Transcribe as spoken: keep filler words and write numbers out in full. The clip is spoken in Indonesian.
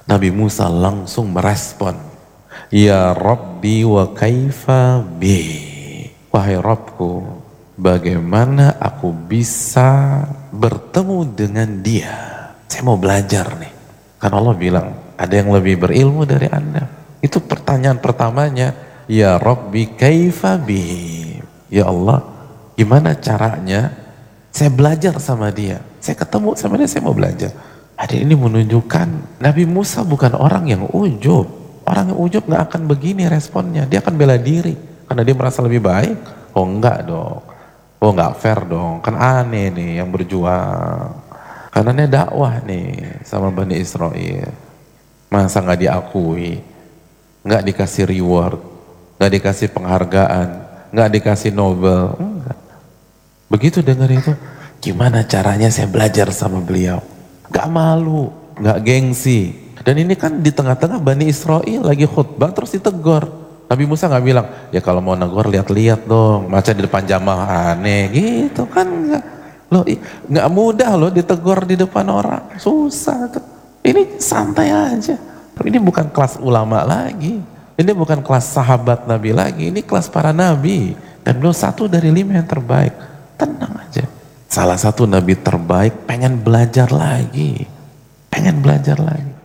Nabi Musa langsung merespon, ya Rabbi wa kaifa bi, wahai Rabbku, bagaimana aku bisa bertemu dengan dia? Saya mau belajar nih. Kan Allah bilang, ada yang lebih berilmu dari Anda. Itu pertanyaan pertamanya, ya Rabbi kaifa bi, ya Allah, gimana caranya saya belajar sama dia? Saya ketemu sama dia, saya mau belajar. Hadir ini menunjukkan Nabi Musa bukan orang yang ujub. Orang yang ujub gak akan begini responnya. Dia akan bela diri karena dia merasa lebih baik. Oh enggak dong. Oh enggak fair dong. Kan aneh nih yang berjuang. Karena ini dakwah nih sama Bani Israel. Masa gak diakui? Gak dikasih reward? Gak dikasih penghargaan? Gak dikasih Nobel? Enggak. Begitu dengar itu, gimana caranya saya belajar sama beliau? Gak malu, gak gengsi. Dan ini kan di tengah-tengah Bani Israel lagi khutbah terus ditegur. Nabi Musa gak bilang, ya kalau mau negur lihat-lihat dong, macam di depan jamaah aneh gitu kan. Gak, loh, gak mudah loh ditegur di depan orang, susah. Ini santai aja. Ini bukan kelas ulama lagi, ini bukan kelas sahabat Nabi lagi, ini kelas para Nabi. Dan beliau satu dari lima yang terbaik, tenang aja. Salah satu Nabi terbaik pengen belajar lagi, pengen belajar lagi.